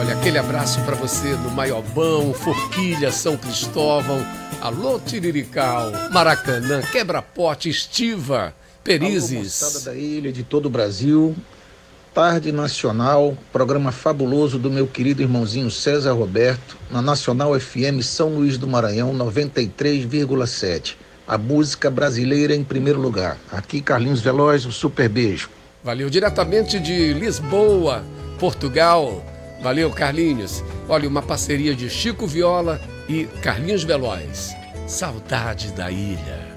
Olha, aquele abraço para você no Maiobão, Forquilha, São Cristóvão, alô Tirirical, Maracanã, Quebra-Pote, Estiva, Perizes. Alô, moçada da ilha, de todo o Brasil. Tarde Nacional, programa fabuloso do meu querido irmãozinho César Roberto, na Nacional FM São Luís do Maranhão, 93,7. A música brasileira em primeiro lugar. Aqui Carlinhos Veloz, um super beijo. Valeu, diretamente de Lisboa, Portugal. Valeu, Carlinhos. Olha, uma parceria de Chico Viola e Carlinhos Veloz. Saudade da ilha.